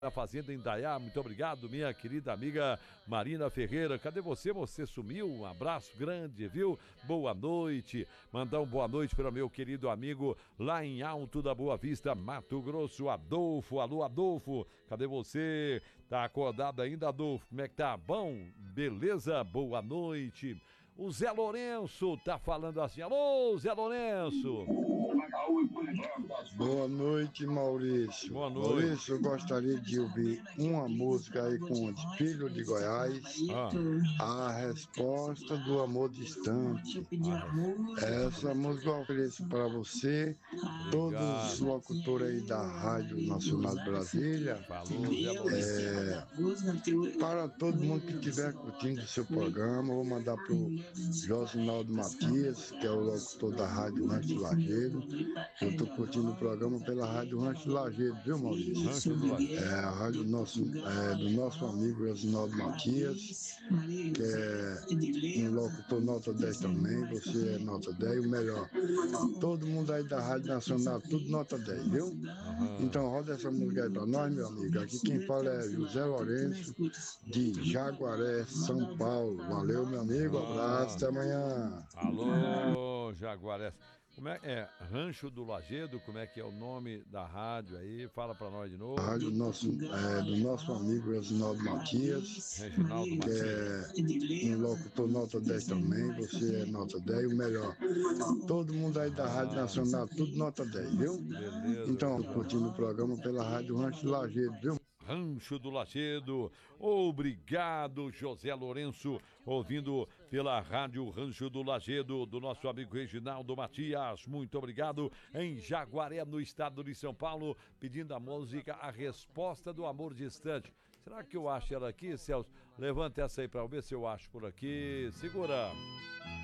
Na Fazenda Indaiá, muito obrigado, minha querida amiga Marina Ferreira. Cadê você? Você sumiu? Um abraço grande, viu? Boa noite. Mandar um boa noite para meu querido amigo lá em Alto da Boa Vista, Mato Grosso, Adolfo. Alô, Adolfo. Cadê você? Tá acordado ainda, Adolfo? Como é que tá? Bom? Beleza? Boa noite. O Zé Lourenço tá falando assim. Alô, Zé Lourenço. Boa noite, Maurício. Boa noite. Maurício, eu gostaria de ouvir uma música aí com o Filho de Goiás. A resposta do amor distante. Essa música eu ofereço para você, todos os locutores aí da Rádio Nacional de Brasília. Para todo mundo que estiver curtindo o seu programa, vou mandar para o Josinaldo Matias, que é o locutor da Rádio Rancho Lajeado. Eu estou curtindo o programa pela Rádio Rancho Lajeado, viu, Maurício? A rádio do nosso amigo Josinaldo Matias, que é um locutor nota 10 também. Você é nota 10, o melhor. Todo mundo aí da Rádio Nacional, tudo nota 10, viu? Então roda essa música aí para nós, meu amigo. Aqui quem fala é José Lourenço, de Jaguaré, São Paulo. Valeu, meu amigo. Abraço, até amanhã. Alô, Jaguaré. Como é Rancho do Lajeado? Como é que é o nome da rádio aí? Fala pra nós de novo. A rádio do nosso amigo Reginaldo Matias, que é um locutor nota 10 também. Você é nota 10, o melhor. Todo mundo aí da Rádio Nacional, tudo nota 10, viu? Beleza. Então, curtindo o programa pela Rádio Rancho Lajeado, viu? Rancho do Lajeado. Obrigado, José Lourenço, ouvindo pela Rádio Rancho do Lajeado, do nosso amigo Reginaldo Matias. Muito obrigado. Em Jaguaré, no estado de São Paulo, pedindo a música A Resposta do Amor Distante. Será que eu acho ela aqui, Celso? Levanta essa aí pra eu ver se eu acho por aqui. Segura.